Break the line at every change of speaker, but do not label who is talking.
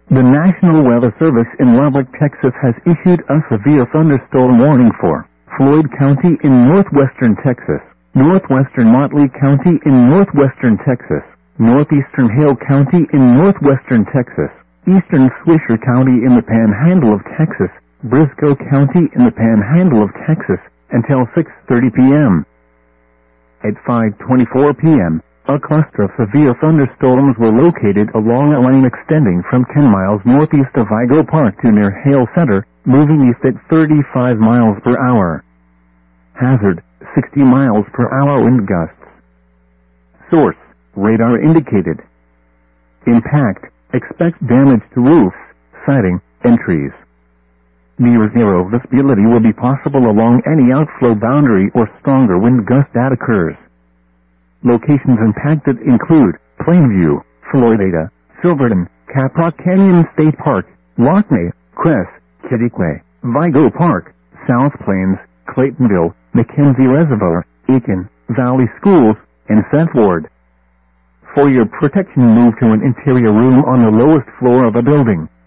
The National Weather Service in Lubbock, Texas has issued a severe thunderstorm warning for Floyd County in northwestern Texas, northwestern Motley County in northwestern Texas, northeastern Hale County in northwestern Texas, eastern Swisher County in the Panhandle of Texas, Briscoe County in the Panhandle of Texas, until 6:30 p.m. At 5:24 p.m., a cluster of severe thunderstorms were located along a line extending from 10 miles northeast of Vigo Park to near Hale Center, moving east at 35 miles per hour. Hazard, 60 miles per hour wind gusts. Source, radar indicated. Impact, expect damage to roofs, siding, and trees. Near zero visibility will be possible along any outflow boundary or stronger wind gust that occurs. Locations impacted include Plainview, Floydada, Silverton, Caprock Canyon State Park, Lockney, Cress, Kittiquay, Vigo Park, South Plains, Claytonville, McKenzie Reservoir, Aiken, Valley Schools, and Seth Ward. For your protection, move to an interior room on the lowest floor of a building.